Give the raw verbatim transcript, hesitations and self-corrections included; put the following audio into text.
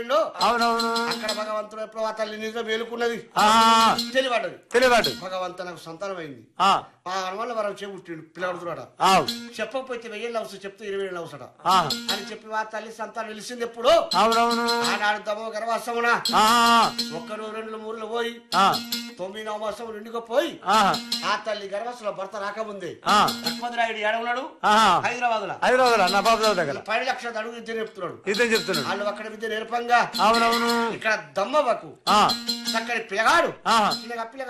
అవునవును అక్కడ భగవంతుడు ఎప్పుడు ఆ తల్లి నిద్ర మేలుకున్నది తెలివాడు తెలివాడు భగవంతు నాకు సంతానం అయింది ఆ ఆ అనుమానం వరం చేపుట్టిండు పిల్లడుతున్నాడ ఆవ్ చెప్పకపోతే వెయ్యి లవ్స్ చెప్తే ఇరవై ఏళ్ళు లవ్సట ఆ అని చెప్పి ఆ తల్లి సంతానం వెలిసింది ఎప్పుడు అవునవును ఆనాడు దమ గర్భాస్తమున ఆ ఒక్కరు రెండు మూడులు పోయి ఆ తొమ్మిది నవమాసం రెండుగా పోయి ఆ ఆ తల్లి గర్భాసంలో భర్త రాకముందే ఆ లక్ష్మణరాయుడు ఏడవున్నాడు ఆ హైదరాబాద్ లో హైదరాబాద్ నా బాబు దగ్గర పది లక్షల అడుగు విద్య నేర్పుతున్నాడు ఇదే చెప్తున్నాడు వాళ్ళు అక్కడ విద్య నేర్పంగా అవునవును ఇక్కడ దమ్మవకు ఆ చక్కని పిల్లగాడు ఆ పిల్లగా పిల్లగా